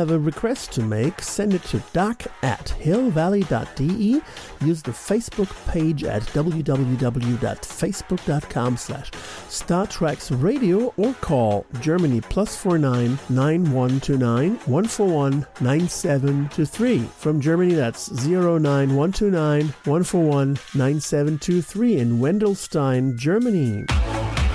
have a request to make, send it to doc@hillvalley.de. Use the Facebook page at www.facebook.com/Star Treks Radio or call Germany +49 9129 141 9723. From Germany, that's 09129 141 9723 in Wendelstein, Germany.